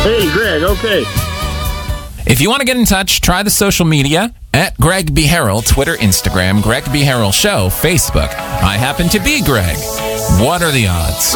Hey, Greg, okay. If you want to get in touch, try the social media at Greg B. Harrell, Twitter, Instagram, Greg B. Harrell Show, Facebook. I happen to be Greg. What are the odds?